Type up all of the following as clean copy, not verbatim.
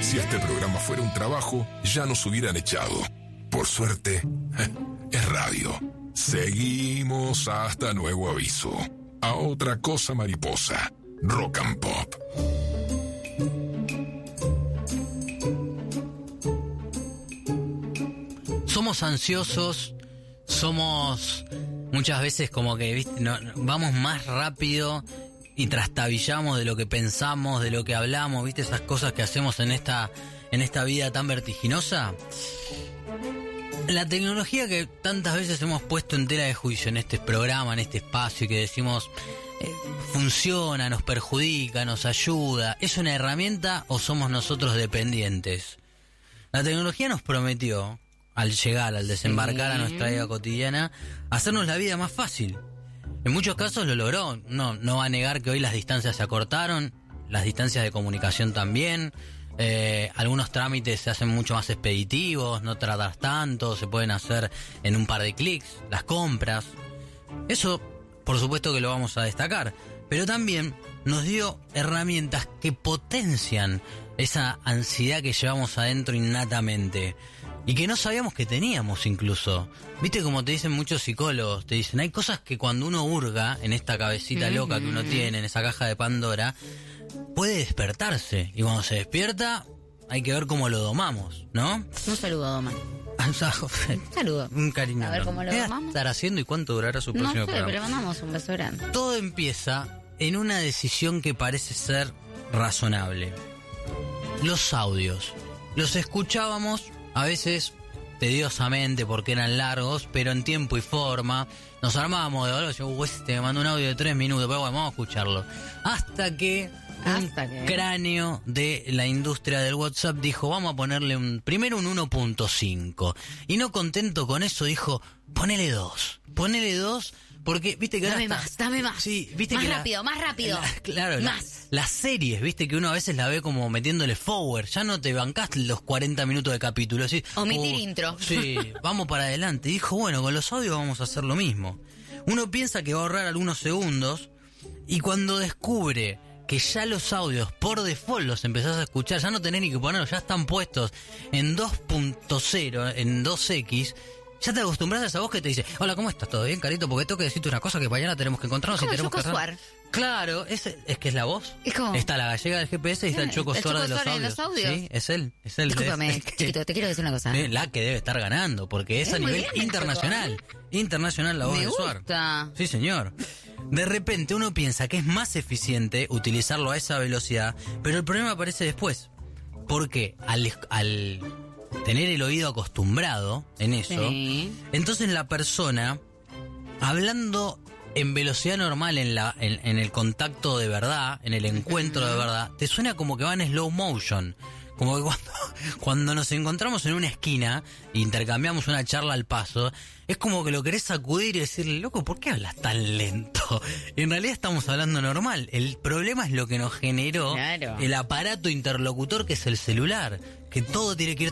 Si este programa fuera un trabajo, ya nos hubieran echado. Por suerte, es radio. Seguimos hasta nuevo aviso. A otra cosa mariposa. Rock and Pop. Somos ansiosos, somos muchas veces como que, ¿viste? Vamos más rápido y trastabillamos de lo que pensamos, de lo que hablamos, ¿viste? Esas cosas que hacemos en esta vida tan vertiginosa. La tecnología que tantas veces hemos puesto en tela de juicio en este programa, en este espacio, y que decimos funciona, nos perjudica, nos ayuda, ¿es una herramienta o somos nosotros dependientes? La tecnología nos prometió, al llegar, al desembarcar a nuestra vida cotidiana, hacernos la vida más fácil. En muchos casos lo logró. No va a negar que hoy las distancias se acortaron, las distancias de comunicación también. Algunos trámites se hacen mucho más expeditivos, no tratas tanto, se pueden hacer en un par de clics, las compras. Eso, por supuesto que lo vamos a destacar, pero también nos dio herramientas que potencian esa ansiedad que llevamos adentro innatamente y que no sabíamos que teníamos incluso. Viste como te dicen muchos psicólogos, te dicen, hay cosas que cuando uno hurga en esta cabecita loca que uno tiene, en esa caja de Pandora, puede despertarse, y cuando se despierta hay que ver cómo lo domamos, ¿no? Un saludo, Doma. Un saludo. Un cariño. A ver cómo lo ¿Qué domamos? va a estar haciendo y cuánto durará su próximo programa? Pero mandamos un beso grande. Todo empieza en una decisión que parece ser razonable. Los audios. Los escuchábamos a veces tediosamente porque eran largos, pero en tiempo y forma. Nos armábamos de valor, este me mandó un audio de 3 minutos, pero bueno, vamos a escucharlo. Hasta que un cráneo de la industria del WhatsApp dijo, vamos a ponerle primero un 1.5. Y no contento con eso dijo, ponele 2, porque viste que dame más. Sí, viste más que rápido. Claro, más. Las series, viste que uno a veces la ve como metiéndole forward, ya no te bancás los 40 minutos de capítulo, ¿sí? Omitir intro. Sí, vamos para adelante. Y dijo, bueno, con los audios vamos a hacer lo mismo. Uno piensa que va a ahorrar algunos segundos y cuando descubre que ya los audios por default los empezás a escuchar, ya no tenés ni que ponerlos, ya están puestos en 2.0, en 2X, ya te acostumbras a esa voz que te dice, hola, ¿cómo estás? ¿Todo bien, carito? Porque tengo que decirte una cosa que mañana tenemos que encontrarnos y tenemos que hacer. Claro, es que es la voz. Está la gallega del GPS y está el Choco Suárez de los audios. Sí, es él. Discúlpame, chiquito, te quiero decir una cosa. La que debe estar ganando, porque es a nivel internacional. Internacional la voz de Suárez. Sí, señor. De repente uno piensa que es más eficiente utilizarlo a esa velocidad, pero el problema aparece después. Porque al tener el oído acostumbrado en eso, entonces la persona, hablando en velocidad normal en el contacto de verdad, en el encuentro de verdad, te suena como que va en slow motion. Como que cuando nos encontramos en una esquina e intercambiamos una charla al paso, es como que lo querés sacudir y decirle, loco, ¿por qué hablas tan lento? En realidad estamos hablando normal. El problema es lo que nos generó el aparato interlocutor que es el celular, que todo tiene que ir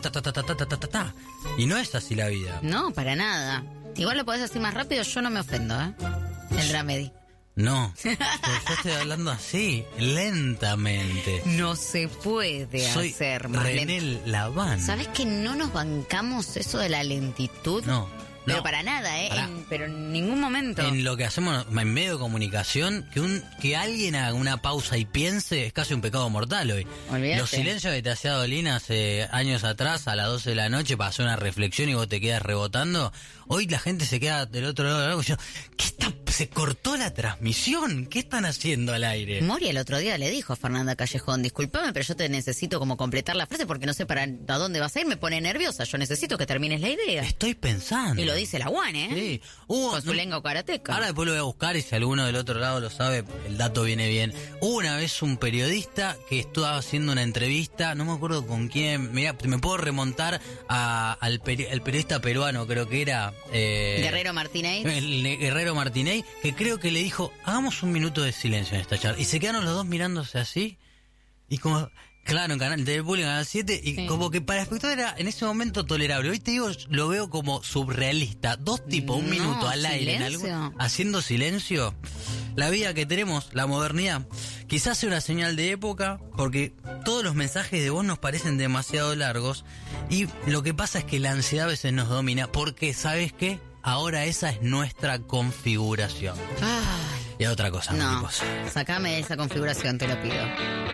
ta. Y no es así la vida. No, para nada. Igual lo podés decir más rápido, yo no me ofendo, El Dramedy. No, yo estoy hablando así, lentamente. No se puede hacer más René Laván. ¿Sabes que no nos bancamos eso de la lentitud? No. Pero para nada, pero en ningún momento. En lo que hacemos en medio de comunicación, que alguien haga una pausa y piense es casi un pecado mortal hoy. Olvídate. Los silencios que te hacía Dolina hace años atrás, a las 12 de la noche, para hacer una reflexión y vos te quedas rebotando. Hoy la gente se queda del otro lado del lago diciendo, se cortó la transmisión, ¿qué están haciendo al aire? Moria el otro día le dijo a Fernanda Callejón, discúlpame, pero yo te necesito como completar la frase porque no sé a dónde vas a ir, me pone nerviosa, yo necesito que termines la idea. Estoy pensando. Y lo dice la Juan, Sí. Con su lengua karateca. Ahora después lo voy a buscar y si alguno del otro lado lo sabe, el dato viene bien. Hubo una vez un periodista que estaba haciendo una entrevista, no me acuerdo con quién, mirá, me puedo remontar al periodista peruano, creo que era... Guerrero Martínez. El Guerrero Martínez, que creo que le dijo, hagamos un minuto de silencio en esta charla. Y se quedaron los dos mirándose así, y como... Claro, en Canal del Público, Canal 7, y como que para el espectador era en ese momento tolerable. Hoy te digo, lo veo como surrealista. Dos tipos, un minuto al aire, haciendo silencio. la vida que tenemos, la modernidad, quizás sea una señal de época, porque todos los mensajes de voz nos parecen demasiado largos, y lo que pasa es que la ansiedad a veces nos domina, porque, ¿sabes qué? Ahora esa es nuestra configuración. Ay, Y otra cosa, no, mariposa. sacame esa configuración, te lo pido.